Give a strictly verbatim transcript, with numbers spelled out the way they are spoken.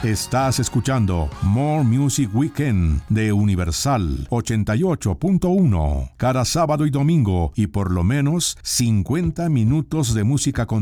Estás escuchando More Music Weekend de Universal ochenta y ocho punto uno. Cada sábado y domingo y por lo menos cincuenta minutos de música con